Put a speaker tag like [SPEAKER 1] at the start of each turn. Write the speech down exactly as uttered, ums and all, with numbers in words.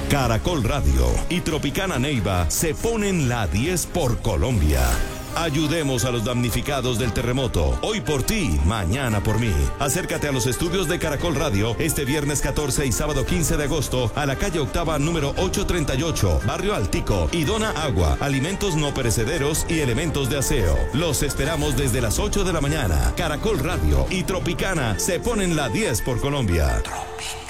[SPEAKER 1] Caracol Radio y Tropicana Neiva se ponen la diez por Colombia. Ayudemos a los damnificados del terremoto. Hoy por ti, mañana por mí. Acércate a los estudios de Caracol Radio este viernes catorce y sábado quince de agosto a la calle Octava número ochocientos treinta y ocho, Barrio Altico, y dona agua, alimentos no perecederos y elementos de aseo. Los esperamos desde las ocho de la mañana. Caracol Radio y Tropicana se ponen la diez por Colombia. Tropicana.